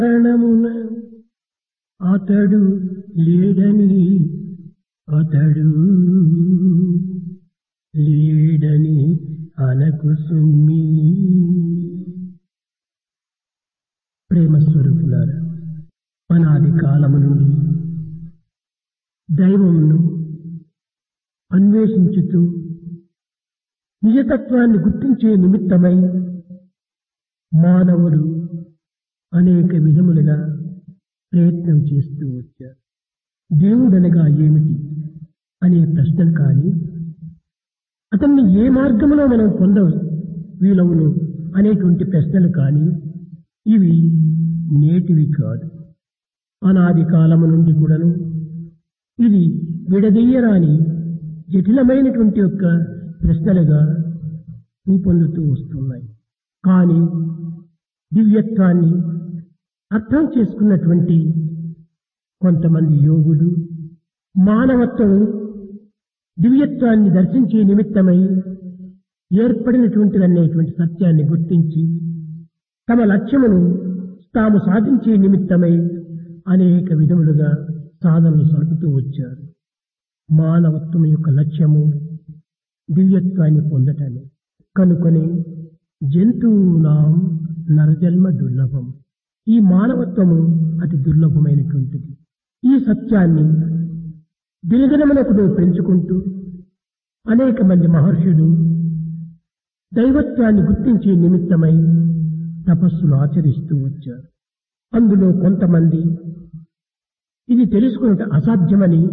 మరణమున అతడు లేడని అనకు సుమ్మి. ప్రేమ స్వరూపులారా, అనాది కాలము నుండి దైవమును అన్వేషించుతూ నిజతత్వాన్ని గుర్తించే నిమిత్తమై మానవుడు అనేక విధములుగా ప్రయత్నం చేస్తూ వచ్చారు. దేవుడనగా ఏమిటి అనే ప్రశ్నలు కానీ, అతన్ని ఏ మార్గంలో మనం పొంద వీలవును అనేటువంటి ప్రశ్నలు కానీ ఇవి నేటివి కాదు. అనాది కాలము నుండి కూడాను ఇది విడదీయరాని జటిలమైనటువంటి యొక్క ప్రశ్నలుగా రూపొందుతూ వస్తున్నాయి. కానీ దివ్యత్వాన్ని అర్థం చేసుకున్నటువంటి కొంతమంది యోగులు మానవత్వం దివ్యత్వాన్ని దర్శించే నిమిత్తమై ఏర్పడినటువంటిదనేటువంటి సత్యాన్ని గుర్తించి తమ లక్ష్యమును తాము సాధించే నిమిత్తమై అనేక విధములుగా సాధనలు సలుపుతూ వచ్చారు. మానవత్వం యొక్క లక్ష్యము దివ్యత్వాన్ని పొందటమే. కనుకొని జంతువునాం నరజన్మ దుర్లభం. ఈ మానవత్వము అతి దుర్లభమైనటువంటిది. ఈ సత్యాన్ని దినదినమునకు పెంచుకుంటూ అనేక మంది మహర్షులు దైవత్వాన్ని గుర్తించే నిమిత్తమై తపస్సులు ఆచరిస్తూ వచ్చారు. అందులో కొంతమంది ఇది తెలుసుకున్నట్టు అసాధ్యమని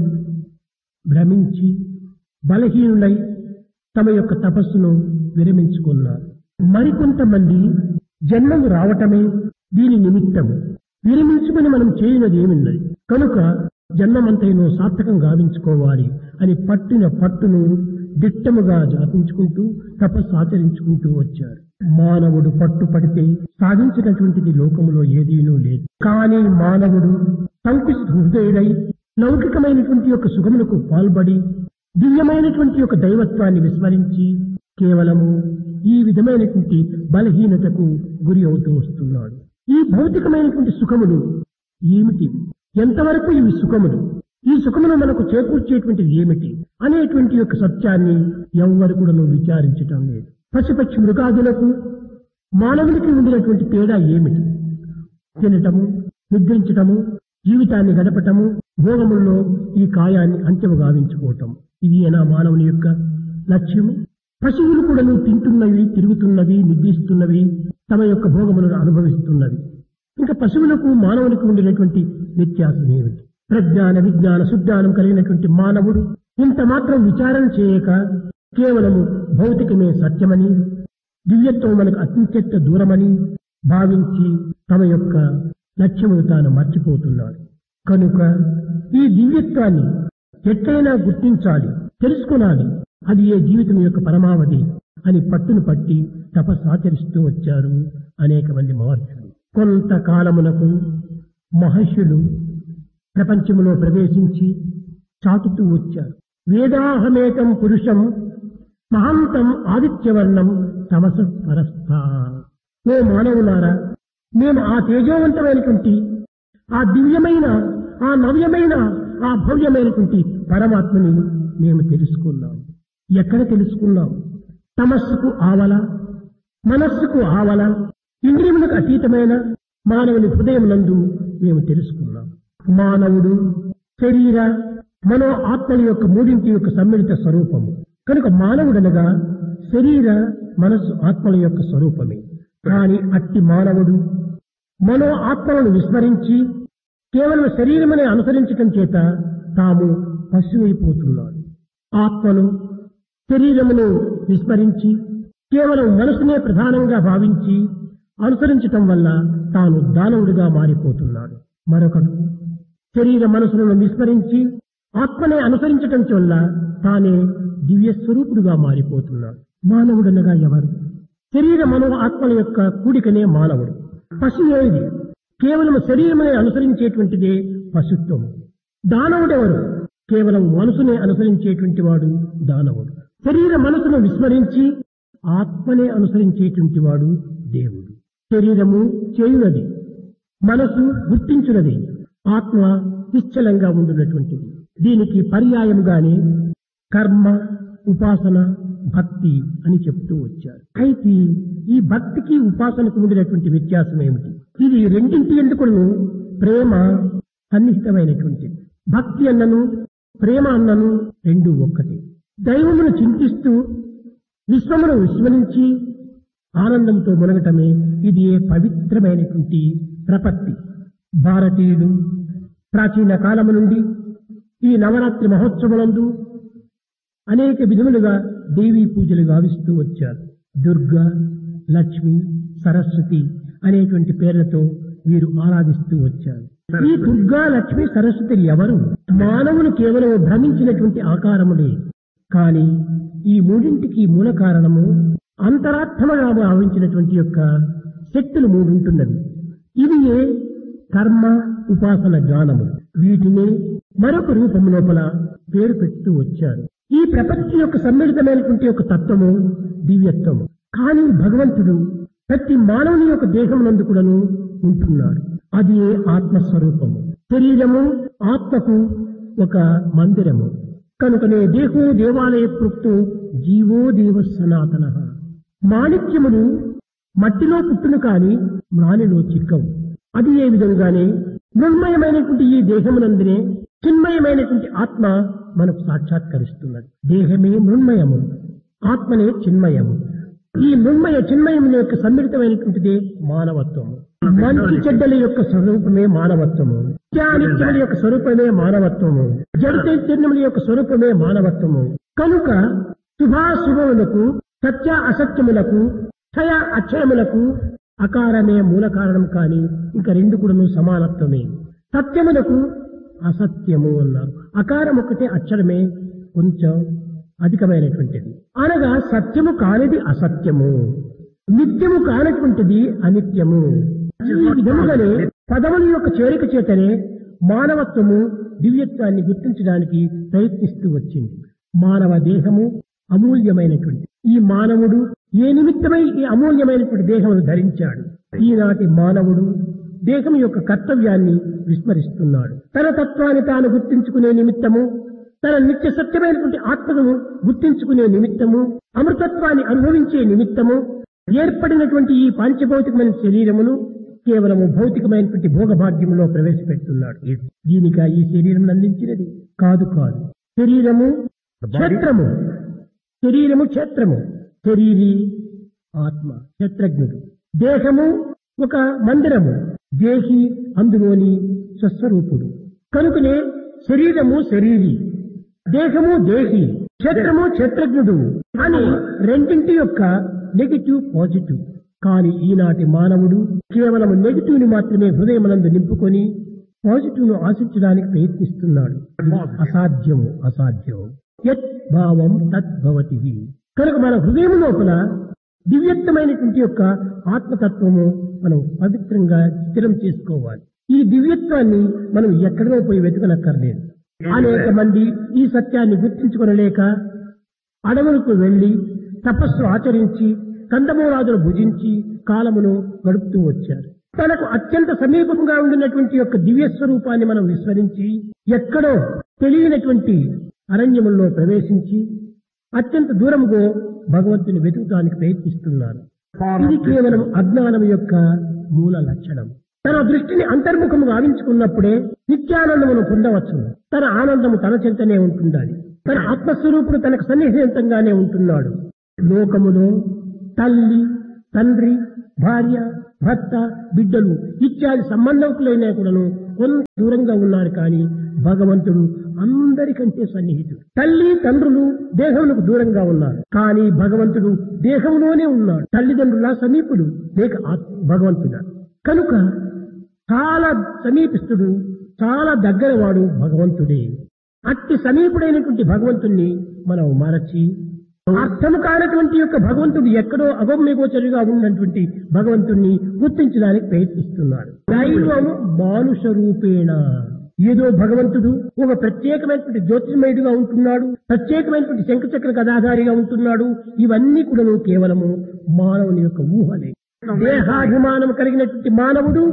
భ్రమించి బలహీనులై తమ యొక్క తపస్సును విరమించుకున్నారు. మరికొంతమంది జన్మము రావటమే దీని నిమిత్తము, విరమించుకుని మనం చేయనది ఏమిన్నది కనుక జన్మమంతైనో సార్థకం గావించుకోవాలి అని పట్టును దిట్టముగా జాపించుకుంటూ తపస్సు ఆచరించుకుంటూ వచ్చారు. మానవుడు పట్టుపడితే సాధించినటువంటిది లోకములో ఏదీనూ లేదు. కానీ మానవుడు సంకుచిత హృదయుడై లౌకికమైనటువంటి యొక్క సుఖములకు పాల్పడి దివ్యమైనటువంటి యొక్క దైవత్వాన్ని విస్మరించి కేవలము ఈ విధమైనటువంటి బలహీనతకు గురి అవుతూ వస్తున్నాడు. ఈ భౌతికమైనటువంటి సుఖములు ఏమిటి, ఎంతవరకు ఇవి సుఖములు, ఈ సుఖమును మనకు చేకూర్చేటువంటిది ఏమిటి అనేటువంటి యొక్క సత్యాన్ని ఎవ్వరు కూడా విచారించటం లేదు. పశుపక్షి మృగాదులకు మానవునికి ఉండినటువంటి తేడా ఏమిటి? తినటము, నిద్రించటము, జీవితాన్ని గడపటము, భోగముల్లో ఈ కాయాన్ని అంత్యము గావించుకోవటం, ఇది ఏనా మానవుని యొక్క లక్ష్యము? పశువులు కూడా తింటున్నవి, తిరుగుతున్నవి, నిద్రిస్తున్నవి, తమ యొక్క భోగములను అనుభవిస్తున్నవి. ఇంకా పశువులకు మానవునికి ఉండినటువంటి వ్యత్యాసం ఏమిటి? ప్రజ్ఞాన విజ్ఞాన సుజ్ఞానం కలిగినటువంటి మానవుడు ఇంత మాత్రం విచారణ చేయక కేవలము భౌతికమే సత్యమని, దివ్యత్వం మనకు అత్యంత దూరమని భావించి తమ యొక్క లక్ష్యమును తాను మర్చిపోతున్నాడు. కనుక ఈ దివ్యత్వాన్ని ఎట్లయినా గుర్తించాలి, తెలుసుకునాలి, అది ఏ జీవితం యొక్క పరమావధి అని పట్టును పట్టి తపస్సాచరిస్తూ వచ్చారు అనేక మంది మహర్షులు. కొంతకాలమునకు మహర్షులు ప్రపంచములో ప్రవేశించి చాటుతూ వచ్చారు. వేదాహమేకం పురుషం మహంతం ఆదిత్యవర్ణం తమస పరస్థ. ఓ మానవులారా, మేము ఆ తేజోవంతమైనటువంటి ఆ దివ్యమైన ఆ నవ్యమైన ఆ భవ్యమైనటువంటి పరమాత్మని మేము తెలుసుకున్నాం. ఎక్కడ తెలుసుకున్నాం? తమస్సుకు ఆవల, మనస్సుకు ఆవల, ఇంద్రియములకు అతీతమైన మానవుని హృదయం నందు మేము తెలుసుకున్నాం. మానవుడు శరీర మనో ఆత్మల యొక్క మూడింటి యొక్క సమ్మిళిత స్వరూపము కనుక మానవుడనగా శరీర మనస్సు ఆత్మల యొక్క స్వరూపమే. కానీ అట్టి మానవుడు మనో ఆత్మలను విస్మరించి కేవలం శరీరమనే అనుసరించటం చేత తాము పశువైపోతున్నాడు. ఆత్మను శరీరమును విస్మరించి కేవలం మనసునే ప్రధానంగా భావించి అనుసరించటం వల్ల తాను దానవుడిగా మారిపోతున్నాడు. మరొకడు శరీర మనసులను విస్మరించి ఆత్మనే అనుసరించటం వల్ల తానే దివ్య స్వరూపుడుగా మారిపోతున్నాడు. మానవుడనగా ఎవరు? శరీర మనో ఆత్మల యొక్క కూడికనే మానవుడు. పశువు ఏది? కేవలం శరీరమనే అనుసరించేటువంటిదే పశుత్వము. దానవుడెవరు? కేవలం మనసునే అనుసరించేటువంటి వాడు దానవుడు. శరీర మనసును విస్మరించి ఆత్మనే అనుసరించేటువంటి వాడు దేవుడు. శరీరము చేయునది, మనసు గుర్తించున్నది, ఆత్మ నిశ్చలంగా ఉండున్నటువంటిది. దీనికి పర్యాయంగానే కర్మ, ఉపాసన, భక్తి అని చెప్తూ వచ్చారు. అయితే ఈ భక్తికి ఉపాసనకు ఉండినటువంటి వ్యత్యాసం ఏమిటి? ఇది రెండింటి ఎందుకును ప్రేమ సన్నిహితమైనటువంటిది. భక్తి అన్నను ప్రేమ అన్నను రెండు ఒక్కటి. దైవమును చింతిస్తూ విశ్వమును విస్మరించి ఆనందంతో మునగటమే ఇది పవిత్రమైనటువంటి ప్రపత్తి. భారతీయులు ప్రాచీన కాలము నుండి ఈ నవరాత్రి మహోత్సవములందు అనేక విధములుగా దేవీ పూజలు గావిస్తూ వచ్చారు. దుర్గా, లక్ష్మి, సరస్వతి అనేటువంటి పేర్లతో వీరు ఆరాధిస్తూ వచ్చారు. ఈ దుర్గా, లక్ష్మి, సరస్వతి ఎవరు? మానవులు కేవలం భ్రమించినటువంటి ఆకారములే. కానీ ఈ మూడింటికి మూల కారణము అంతరాత్మగా భావించినటువంటి యొక్క శక్తులు మూడు ఉంటున్నవి. ఇవి కర్మ, ఉపాసన, జ్ఞానము. వీటిని మరొక రూపము లోపల పేరు పెడుతూ వచ్చారు. ఈ ప్రపంచం యొక్క సమ్మిళితమైనటువంటి యొక్క తత్వము దివ్యత్వము. కానీ భగవంతుడు ప్రతి మానవుని యొక్క దేహమునందు కూడాను ఉంటున్నాడు. అది ఆత్మస్వరూపము. శరీరము ఆత్మకు ఒక మందిరము. కనుకనే దేహో దేవాలయ ప్రోక్తో జీవో దేవ సనాతన. మాణిక్యములు మట్టిలో పుట్టును కాని మ్రానిలో చిక్కవు. అది ఏ విధంగానే మృన్మయమైనటువంటి ఈ దేహమునందునే చిన్మయమైనటువంటి ఆత్మ మనకు సాక్షాత్కరిస్తున్నది. దేహమే మృన్మయము, ఆత్మనే చిన్మయము. ఈ మృన్మయ చిన్మయముల యొక్క సమ్మిళితమైనటువంటిదే మానవత్వము. మంచి చెడ్డల యొక్క స్వరూపమే మానవత్వము. నిత్యానిత్యముల యొక్క స్వరూపమే మానవత్వము. జడచైతన్యముల యొక్క స్వరూపమే మానవత్వము. కనుక శుభాశుభములకు, సత్య అసత్యములకు, క్షయ అక్షయములకు అకారమే మూల కారణం. కానీ ఇంకా రెండు కూడాను సమానత్వమే. సత్యములకు అసత్యము అన్నారు. అకారం ఒక్కటే, అక్షరమే కొంచెం అధికమైనటువంటిది. అనగా సత్యము కానిది అసత్యము, నిత్యము కానటువంటిది అనిత్యము. ఈ విధముగానే పదముల యొక్క చేరిక చేతనే మానవత్వము దివ్యత్వాన్ని గుర్తించడానికి ప్రయత్నిస్తూ వచ్చింది. మానవ దేహము అమూల్యమైనటువంటి ఈ మానవుడు ఏ నిమిత్తమై ఈ అమూల్యమైనటువంటి దేహమును ధరించాడు? ఈనాటి మానవుడు దేహం యొక్క కర్తవ్యాన్ని విస్మరిస్తున్నాడు. తన తత్వాన్ని తాను గుర్తించుకునే నిమిత్తము, తన నిత్య సత్యమైనటువంటి ఆత్మను గుర్తించుకునే నిమిత్తము, అమృతత్వాన్ని అనుభవించే నిమిత్తము ఏర్పడినటువంటి ఈ పాంచభౌతికమైన శరీరమును కేవలము భౌతికమైనటువంటి భోగభాగ్యములో ప్రవేశపెడుతున్నాడు. దీనిగా ఈ శరీరం అందించినది కాదు. శరీరము క్షేత్రము, శరీరము క్షేత్రము, శరీరి ఆత్మ క్షేత్రజ్ఞుడు. దేహము ఒక మందిరము, దేహి అందులోని స్వస్వరూపుడు. కనుకనే శరీరము శరీరి, దేహము దేహి, క్షేత్రము క్షేత్రజ్ఞుడు అని రెండింటి యొక్క నెగిటివ్ పాజిటివ్. కానీ ఈనాటి మానవుడు కేవలం నెగిటివ్ ని మాత్రమే హృదయమునందు నింపుకొని పాజిటివ్ ను ఆశించడానికి ప్రయత్నిస్తున్నాడు. అసాధ్యము. యత్ భావం తద్భవతి. కనుక మన హృదయం లోపల దివ్యత్వమైనటువంటి యొక్క ఆత్మతత్వము మనం పవిత్రంగా స్థిరం చేసుకోవాలి. ఈ దివ్యత్వాన్ని మనం ఎక్కడో పోయి వెతకనక్కర్లేదు. అనేక మంది ఈ సత్యాన్ని గుర్తించుకొనలేక అడవులకు వెళ్లి తపస్సు ఆచరించి కందమూలాదులు భుజించి కాలమును గడుపుతూ వచ్చారు. తనకు అత్యంత సమీపంగా ఉండినటువంటి యొక్క దివ్య స్వరూపాన్ని మనం విస్మరించి ఎక్కడో తెలియనటువంటి అరణ్యముల్లో ప్రవేశించి అత్యంత దూరముగా భగవంతుని వెతుకుతానికి ప్రయత్నిస్తున్నారు. ఇది కేవలం అజ్ఞానం యొక్క మూల లక్షణం. తన దృష్టిని అంతర్ముఖము గావించుకున్నప్పుడే నిత్యానందమును పొందవచ్చు. తన ఆనందము తన చెంతనే ఉంటుండాలి. తన ఆత్మస్వరూపుడు తనకు సన్నిహితంగానే ఉంటున్నాడు. లోకములో తల్లి, తండ్రి, భార్య, భర్త, బిడ్డలు ఇత్యాది సంబంధకులైనా కూడాను కొంత దూరంగా ఉన్నారు. కానీ భగవంతుడు అందరికంటే సన్నిహితుడు. తల్లి తండ్రులు దేహములకు దూరంగా ఉన్నారు. కానీ భగవంతుడు దేహంలోనే ఉన్నాడు. తల్లిదండ్రుల సమీపుడు లేక భగవంతుడు. కనుక చాలా సమీపిస్తుడు, చాలా దగ్గరవాడు భగవంతుడే. అట్టి సమీపుడైనటువంటి భగవంతుణ్ణి మనం మరచి అర్థము కానటువంటి యొక్క భగవంతుడు ఎక్కడో అగమ్యగోచరుగా ఉన్నటువంటి భగవంతుణ్ణి గుర్తించడానికి ప్రయత్నిస్తున్నాడు. దైవము మానుష రూపేణ. ఏదో భగవంతుడు ఒక ప్రత్యేకమైనటువంటి జ్యోతిర్మయుడుగా ఉంటున్నాడు, ప్రత్యేకమైనటువంటి శంఖచక్ర గదాధారిగా ఉంటున్నాడు. ఇవన్నీ కూడా కేవలము మానవుని యొక్క ఊహలే. దేహాభిమానం కలిగినటువంటి మానవుడు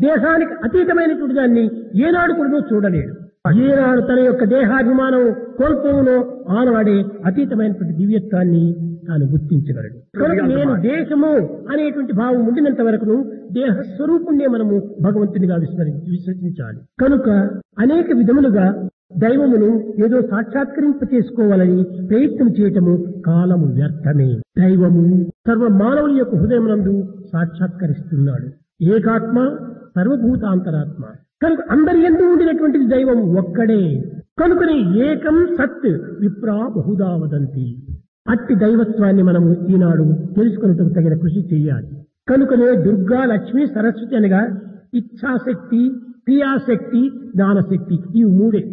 దేహానికి అతీతమైనటువంటి దాన్ని ఏనాడు కూడా చూడలేడు. ఏనాడు తన యొక్క దేహాభిమానం కోల్పోవునో ఆనాడే అతీతమైనటువంటి దివ్యత్వాన్ని తాను గుర్తించగలడు. కనుక నేను దేశము అనేటువంటి భావం ఉండినంత వరకు దేహ స్వరూపుణ్ణే మనము భగవంతునిగా విశ్వసించాలి. కనుక అనేక విధములుగా దైవమును ఏదో సాక్షాత్కరింప చేసుకోవాలని ప్రయత్నం చేయటము కాలము వ్యర్థమే. దైవము సర్వ మానవుల యొక్క హృదయమునందు సాక్షాత్కరిస్తున్నాడు. ఏకాత్మ సర్వభూతాంతరాత్మ. కనుక అందరి యందు ఉండినటువంటిది దైవం ఒక్కడే. కనుకనే ఏకం సత్ విప్రా బహుదా వదంతి. అట్టి దైవత్వాన్ని మనము ఈనాడు తెలుసుకున్నట్టుకు తగిన కృషి చేయాలి. కనుకనే దుర్గా, లక్ష్మి, సరస్వతి అనగా ఇచ్ఛాశక్తి, క్రియాశక్తి, జ్ఞానశక్తి, ఈ మూడే.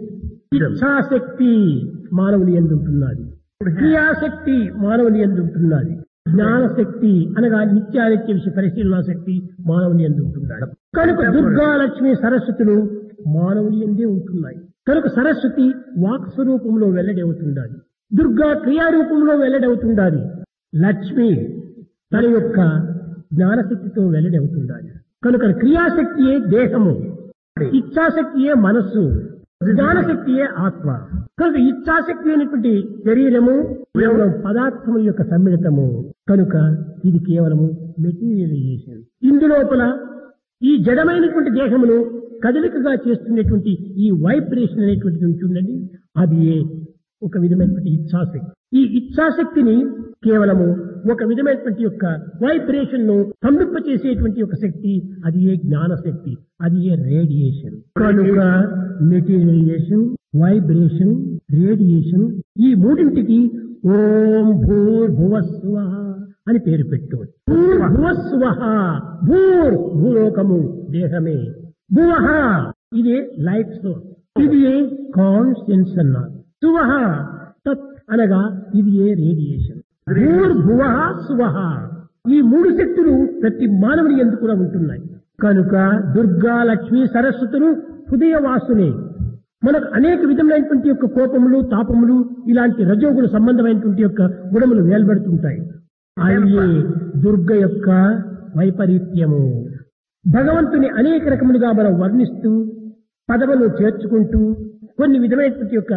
ఇచ్ఛాశక్తి మానవుని యందు ఉంటున్నది, క్రియాశక్తి మానవుని యందు ఉంటున్నది, జ్ఞానశక్తి అనగా నిత్యానిత్య విషయ పరిశీలనా శక్తి మానవుని యందు ఉంటున్నాడు. కనుక దుర్గా, లక్ష్మి, సరస్వతులు మానవుని యందే ఉంటున్నాయి. కనుక సరస్వతి వాక్ స్వరూపంలో వెల్లడవుతుండాలి, దుర్గా క్రియారూపంలో వెల్లడవుతుండాలి, లక్ష్మి తన యొక్క జ్ఞానశక్తితో వెల్లడవుతుండాలి. కనుక క్రియాశక్తియే దేహము, ఇచ్ఛాశక్తియే మనస్సు, జ్ఞానశక్తియే ఆత్మ. కనుక ఇచ్ఛాశక్తి అనేటువంటి శరీరము కేవలం పదార్థముల యొక్క సమ్మిళితము. కనుక ఇది కేవలము మెటీరియలైజేషన్. ఇందులోపల ఈ జడమైనటువంటి దేహమును కదలికగా చేస్తున్నటువంటి ఈ వైబ్రేషన్ అనేటువంటిది ఉంటుందండి, అది ఒక విధమైనటువంటి ఇచ్ఛాశక్తి. ఈ ఇచ్ఛాశక్తిని కేవలము ఒక విధమైనటువంటి యొక్క వైబ్రేషన్ ను స్తంభింప చేసేటువంటి ఒక శక్తి, అది ఏ జ్ఞానశక్తి, అది ఏ రేడియేషన్. కనుక మెటీరియలైజేషన్, వైబ్రేషన్, రేడియేషన్ ఈ మూడింటికి ఓం భూర్భువస్సువః అని పేరు పెట్టవచ్చు. భూర్భువస్సువః, భూర్ భూలోకము దేహమే, భువః ఇది లైట్ సోర్స్, ఇది కాన్షియన్స్ అన్నారు, సువః తత్ అనగా ఇది ఏ రేడియేషన్. భూర్భువః సువః ఈ మూడు శక్తులు ప్రతి మానవుని యందు కూడా ఉంటున్నాయి. కనుక దుర్గా, లక్ష్మి, సరస్వతులు హృదయవాసులే. మనకు అనేక విధములైనటువంటి యొక్క కోపములు, తాపములు, ఇలాంటి రజోగుణ సంబంధమైనటువంటి యొక్క గుణములు వేల్బడుతుంటాయి. అయ్యే దుర్గ యొక్క వైపరీత్యము. భగవంతుని అనేక రకములుగా మనం వర్ణిస్తూ పదములు చేర్చుకుంటూ కొన్ని విధమైనటువంటి యొక్క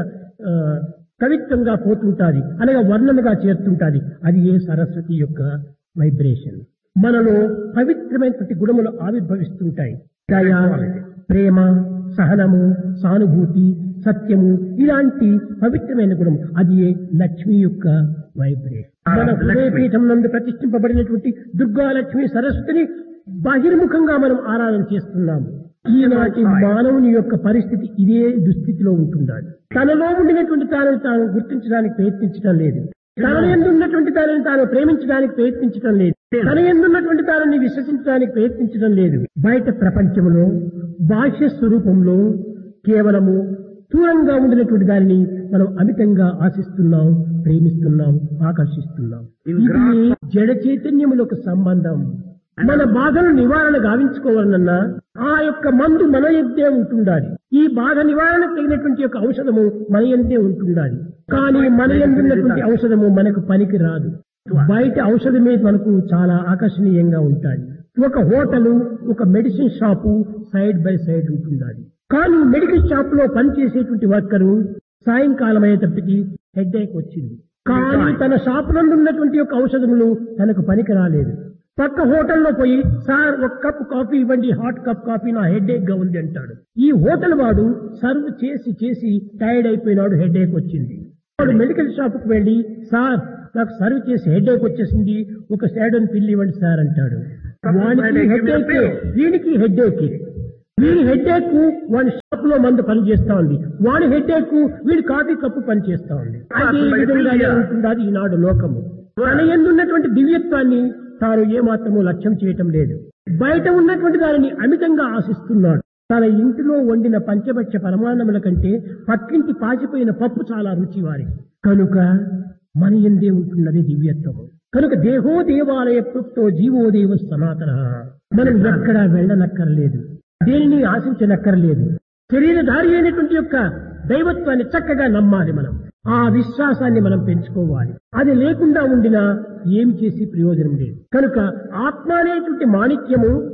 కవిత్వంగా పోతుంటాది, అనగా వర్ణనగా చేరుతుంటాది. అది ఏ సరస్వతి యొక్క వైబ్రేషన్. మనలో పవిత్రమైనటువంటి గుణములు ఆవిర్భవిస్తుంటాయి. దయ, ప్రేమ, సహనము, సానుభూతి, సత్యము ఇలాంటి పవిత్రమైన గుణం, అది ఏ లక్ష్మి యొక్క వైబ్రేషన్. మన హృదయపీఠం నందు ప్రతిష్ఠింపబడినటువంటి దుర్గా, లక్ష్మి, సరస్వతిని బహిర్ముఖంగా మనం ఆరాధన చేస్తున్నాము. ఈనాటి మానవుని యొక్క పరిస్థితి ఇదే దుస్థితిలో ఉంటుండాలి. తనలో ఉండినటువంటి తాను తాను గుర్తించడానికి ప్రయత్నించడం లేదు, తన ఎందున్నటువంటి తాను తాను ప్రేమించడానికి ప్రయత్నించడం లేదు, తన ఎందున్నటువంటి తాను విశ్వసించడానికి ప్రయత్నించడం లేదు. బయట ప్రపంచంలో బాహ్య స్వరూపంలో కేవలము దూరంగా ఉండినటువంటి దానిని మనం అమితంగా ఆశిస్తున్నాం, ప్రేమిస్తున్నాం, ఆకర్షిస్తున్నాం. ఇది జడ చైతన్యములకు సంబంధం. మన బాధను నివారణ గావించుకోవాలన్నా ఆ యొక్క మందు మన యందే ఉంటుండాలి. ఈ బాధ నివారణకు తగినటువంటి యొక్క ఔషధము మన యందే ఉంటుండాలి. కానీ మన యందున్నటువంటి ఔషధము మనకు పనికి రాదు. బయట ఔషధమే మనకు చాలా ఆకర్షణీయంగా ఉంటాయి. ఒక హోటలు, ఒక medicine shop side by side ఉంటుండాలి. కానీ మెడికల్ షాప్ లో పనిచేసేటువంటి వర్కరు సాయంకాలం అయ్యేటప్పటికి హెడ్ఏక్ వచ్చింది, కానీ తన షాప్ నందు ఉన్నటువంటి యొక్క ఔషధములు తనకు పనికి రాలేదు. పక్క హోటల్లో పోయి సార్ ఒక కప్ కాఫీ ఇవ్వండి, హాట్ కప్ కాఫీ, నా హెడ్ఏక్ గా ఉంది అంటాడు. ఈ హోటల్ వాడు సర్వ్ చేసి చేసి టైర్డ్ అయిపోయినాడు, హెడ్ఏక్ వచ్చింది. వాడు మెడికల్ షాప్ కు వెళ్లి సార్ నాకు సర్వ్ చేసి హెడ్ఏక్ వచ్చేసింది, ఒక షాడోన్ పిల్లి ఇవ్వండి సార్ అంటాడు. వానికి హెడ్ఏక్, వీనికి హెడ్ఏక్. వీడి హెడ్ఏక్ వాడి షాప్ లో మందు పని చేస్తా ఉంది, వాడి హెడ్ఏక్ వీడి కాఫీ కప్పు పని చేస్తా ఉంది. అదే విధంగానే ఉంటున్నది ఈనాడు లోకము. తన యందున్నటువంటి దివ్యత్వాన్ని తాను ఏమాత్రము లక్ష్యం చేయటం లేదు. బయట ఉన్నటువంటి దానిని అమితంగా ఆశిస్తున్నాడు. తన ఇంటిలో వండిన పంచభక్ష పరమాన్నముల కంటే పక్కింటి పాచిపోయిన పప్పు చాలా రుచి వారికి. కనుక మన యందే ఉంటున్నది దివ్యత్వము. కనుక దేహో దేవాలయ ప్రోక్తో జీవో దేవ సనాతన. మనం ఎక్కడా వెళ్ళనక్కర్లేదు, దేనిని ఆశించనక్కర్లేదు. శరీరధారి అయినటువంటి యొక్క దైవత్వాన్ని చక్కగా నమ్మాలి. మనం ఆ విశ్వాసాన్ని మనం పెంచుకోవాలి. అది లేకుండా ఉండినా ఏమి చేసి ప్రయోజనం లేదు. కనుక ఆత్మ అనేటువంటి మాణిక్యము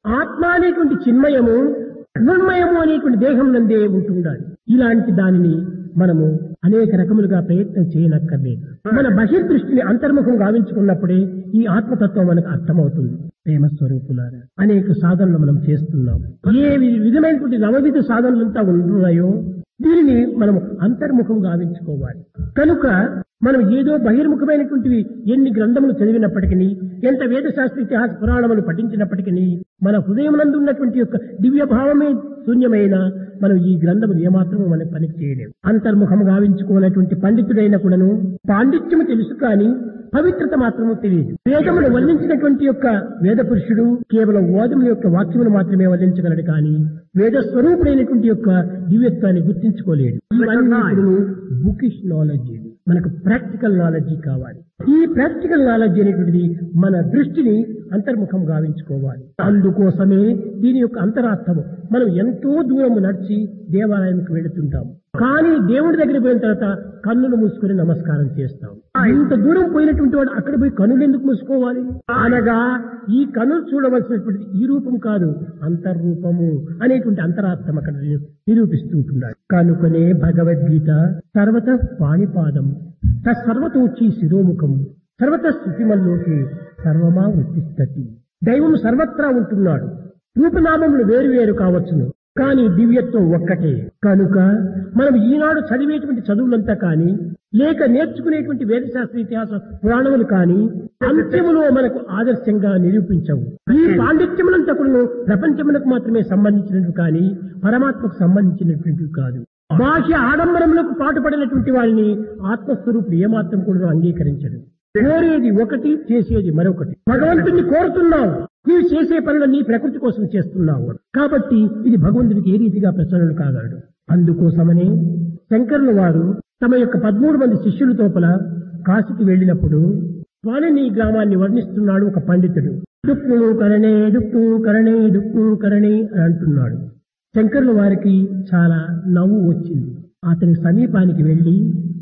ఆత్మ అనేటువంటి చిన్మయము మృన్మయము అనేటువంటి దేహం నందే ఉంటుండాలి. ఇలాంటి దానిని మనము అనేక రకములుగా ప్రయత్నం చేయనక్కర్లేదు. మన బహిర్దృష్టిని అంతర్ముఖం గావించుకున్నప్పుడే ఈ ఆత్మతత్వం మనకు అర్థమవుతుంది. ప్రేమ స్వరూపులారా, అనేక సాధనలు మనం చేస్తున్నాం. ఏ విధమైనటువంటి నవవిధ సాధనలంతా ఉన్నాయో దీనిని మనం అంతర్ముఖం గావించుకోవాలి. కనుక మనం ఏదో బహిర్ముఖమైనటువంటివి ఎన్ని గ్రంథములు చదివినప్పటికీ, ఎంత వేదశాస్త్ర ఇతిహాస పురాణములు పఠించినప్పటికీ, మన హృదయమునందు ఉన్నటువంటి యొక్క దివ్య భావమే శూన్యమైన మనం ఈ గ్రంథములు ఏమాత్రము మనకు పనికి చేయలేము. అంతర్ముఖం గావించుకోనటువంటి పండితుడైన కూడాను పాండిత్యము తెలుసు కానీ పవిత్రత మాత్రము తెలియదు. వేదములు వర్ణించినటువంటి యొక్క వేద పురుషుడు కేవలం వేదముల యొక్క వాక్యములు మాత్రమే వర్ణించగలడు కానీ వేద స్వరూపుడైనటువంటి యొక్క దివ్యత్వాన్ని గుర్తించుకోలేడు. ఇవన్నీ బుకిష్ నాలెడ్జ్, మనకు ప్రాక్టికల్ నాలెడ్జ్ కావాలి. ఈ ప్రాక్టికల్ నాలెడ్జ్ అనేటువంటిది మన దృష్టిని అంతర్ముఖం గావించుకోవాలి. అందుకోసమే దీని యొక్క అంతరార్థము మనం ఎంతో దూరము నడిచి దేవాలయానికి వెళుతుంటాము. కానీ దేవుడి దగ్గర పోయిన తర్వాత కన్నులు మూసుకొని నమస్కారం చేస్తాం. ఇంత దూరం పోయినటువంటి వాడు అక్కడ పోయి కన్నులు ఎందుకు మూసుకోవాలి? అనగా ఈ కన్నులు చూడవలసినటువంటి ఈ రూపం కాదు, అంతర్రూపము అనేటువంటి అంతరార్థం అక్కడ నిరూపిస్తుంటున్నాడు. కనుకనే భగవద్గీత సర్వత పాణిపాదం తత్సర్వతోచి శిరోముఖం సర్వత స్థితిమల్లోకి సర్వమా ఉత్తిష్టతి. దైవం సర్వత్రా ఉంటున్నాడు. రూపనామములు వేరు వేరు కావచ్చును, కానీ దివ్యత్వం ఒక్కటే. కనుక మనం ఈనాడు చదివేటువంటి చదువులంతా కానీ, లేక నేర్చుకునేటువంటి వేదశాస్త్ర ఇతిహాస పురాణములు కానీ అంత్యములో మనకు ఆదర్శంగా నిరూపించవు. ఈ పాండిత్యములంతా కూడా ప్రపంచములకు మాత్రమే సంబంధించినవి కానీ పరమాత్మకు సంబంధించినటువంటివి కాదు. బాహ్య ఆడంబరములకు పాటుపడినటువంటి వారిని ఆత్మస్వరూపుడు ఏమాత్రం కూడా అంగీకరించడు. కోరేది ఒకటి, చేసేది మరొకటి. భగవంతుడిని కోరుతున్నావు, నీవు చేసే పనులన్నీ ప్రకృతి కోసం చేస్తున్నావు కాబట్టి ఇది భగవంతుడికి ఏ రీతిగా ప్రసన్నుడు కాగలడు. అందుకోసమనే శంకరుల వారు తమ యొక్క 13 మంది శిష్యుల తోపల కాశీకి వెళ్ళినప్పుడు స్వామిని గ్రామాన్ని వర్ణిస్తున్నాడు ఒక పండితుడు. దుక్కు కరణే దుక్కు కరణే దుక్కు కరణే అని అంటున్నాడు. శంకరుల వారికి చాలా నవ్వు వచ్చింది. అతని సమీపానికి వెళ్లి